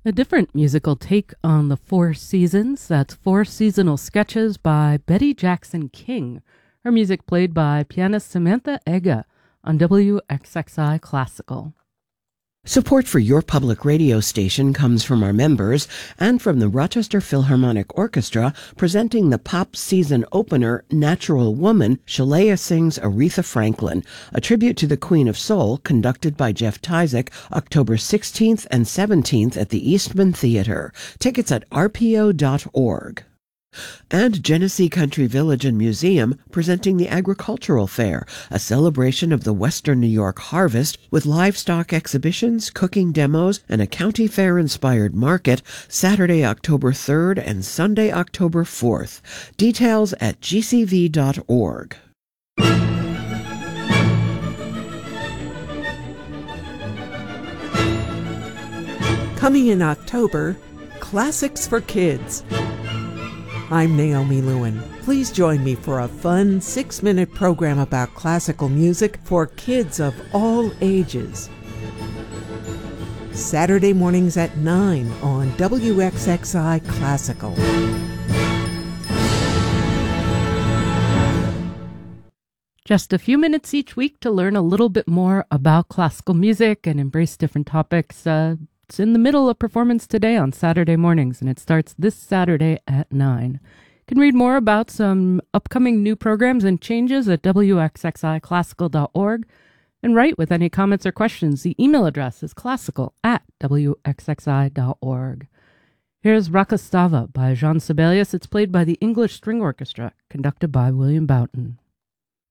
A different musical take on the Four Seasons. That's Four Seasonal Sketches by Betty Jackson King. Her music played by pianist Samantha Ega on WXXI Classical. Support for your public radio station comes from our members and from the Rochester Philharmonic Orchestra presenting the pop season opener Natural Woman. Shalea sings Aretha Franklin, a tribute to the Queen of Soul conducted by Jeff Tyzik, October 16th and 17th at the Eastman Theater. Tickets at rpo.org. And Genesee Country Village and Museum presenting the Agricultural Fair, a celebration of the Western New York harvest with livestock exhibitions, cooking demos, and a county fair-inspired market, Saturday, October 3rd and Sunday, October 4th. Details at gcv.org. Coming in October, Classics for Kids. I'm Naomi Lewin. Please join me for a fun 6-minute program about classical music for kids of all ages. Saturday mornings at 9 on WXXI Classical. Just a few minutes each week to learn a little bit more about classical music and embrace different topics. It's in the middle of Performance Today on Saturday mornings, and it starts this Saturday at 9. You can read more about some upcoming new programs and changes at wxxiclassical.org and write with any comments or questions. The email address is classical@wxxi.org. Here's Rakostava by Jean Sibelius. It's played by the English String Orchestra, conducted by William Boughton.